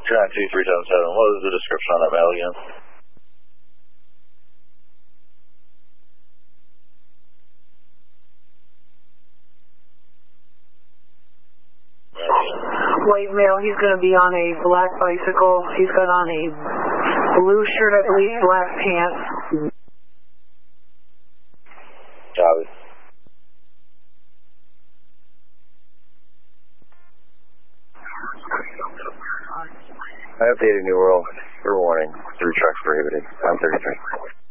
292-377. What was the description on that mail again? White male, he's going to be on a black bicycle. He's got on a blue shirt, I believe, black pants. Copy. I updated New World. For warning. 3 trucks prohibited. 133.